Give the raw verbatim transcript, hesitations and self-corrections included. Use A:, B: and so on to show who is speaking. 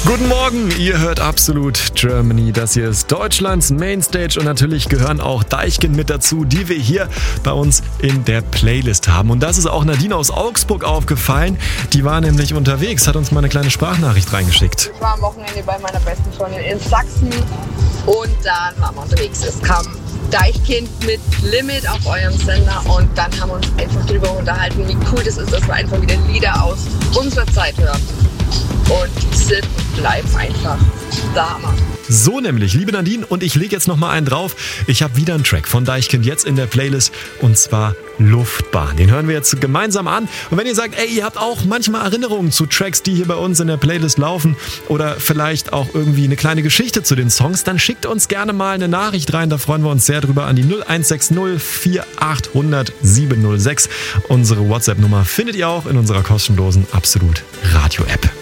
A: Guten Morgen, ihr hört Absolut Germany. Das hier ist Deutschlands Mainstage und natürlich gehören auch Deichkind mit dazu, die wir hier bei uns in der Playlist haben. Und das ist auch Nadine aus Augsburg aufgefallen. Die war nämlich unterwegs, hat uns mal eine kleine Sprachnachricht reingeschickt.
B: Ich war am Wochenende bei meiner besten Freundin in Sachsen und dann waren wir unterwegs. Es kam Deichkind mit Limit auf eurem Sender und dann haben wir uns einfach darüber unterhalten, wie cool das ist, dass wir einfach wieder Lieder aus unserer Zeit hören. Und die sind und bleiben einfach der Hammer.
A: So nämlich, liebe Nadine, und ich lege jetzt nochmal einen drauf. Ich habe wieder einen Track von Deichkind jetzt in der Playlist und zwar Luftbahn. Den hören wir jetzt gemeinsam an. Und wenn ihr sagt, ey, ihr habt auch manchmal Erinnerungen zu Tracks, die hier bei uns in der Playlist laufen oder vielleicht auch irgendwie eine kleine Geschichte zu den Songs, dann schickt uns gerne mal eine Nachricht rein. Da freuen wir uns sehr drüber an die null eins sechs null vier acht null null sieben null sechs. Unsere WhatsApp-Nummer findet ihr auch in unserer kostenlosen Absolut Radio-App.